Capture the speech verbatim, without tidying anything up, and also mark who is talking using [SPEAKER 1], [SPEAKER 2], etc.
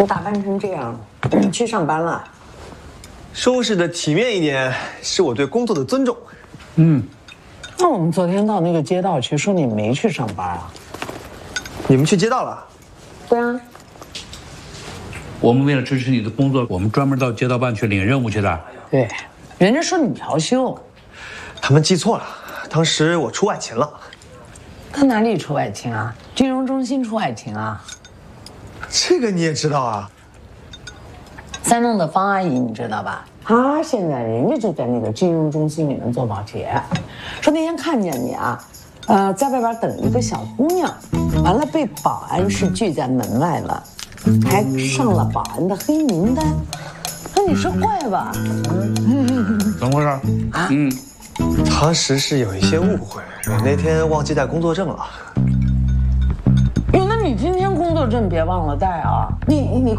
[SPEAKER 1] 打扮成这样，去上班了？
[SPEAKER 2] 收拾的体面一点，是我对工作的尊重。
[SPEAKER 1] 嗯，那我们昨天到那个街道去，说你没去上班啊？
[SPEAKER 2] 你们去街道了？
[SPEAKER 1] 对啊。
[SPEAKER 3] 我们为了支持你的工作，我们专门到街道办去领任务去的。
[SPEAKER 1] 对，人家说你调休。
[SPEAKER 2] 他们记错了，当时我出外勤了。
[SPEAKER 1] 他哪里出外勤啊？金融中心出外勤啊？
[SPEAKER 2] 这个你也知道啊？
[SPEAKER 1] 三弄的方阿姨你知道吧？她现在人家就在那个金融中心里面做保洁，说那天看见你啊，呃，在外边等一个小姑娘，完了被保安室拒在门外了，还上了保安的黑名单。那你说怪吧？
[SPEAKER 3] 怎么回事？啊，嗯，
[SPEAKER 2] 当时是有一些误会，那天忘记带工作证了。
[SPEAKER 1] 哟，那你今天工作证别忘了带啊！你你。